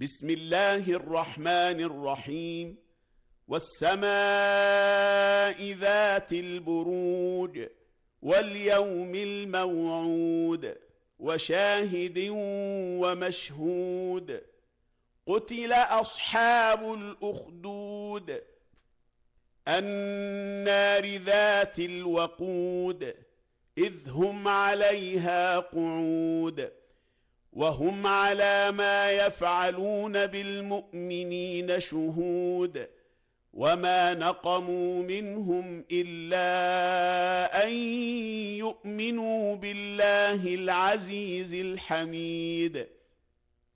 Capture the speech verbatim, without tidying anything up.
بسم الله الرحمن الرحيم. والسماء ذات البروج واليوم الموعود وشاهد ومشهود. قتل أصحاب الأخدود النار ذات الوقود إذ هم عليها قعود وهم على ما يفعلون بالمؤمنين شهود. وما نقموا منهم إلا أن يؤمنوا بالله العزيز الحميد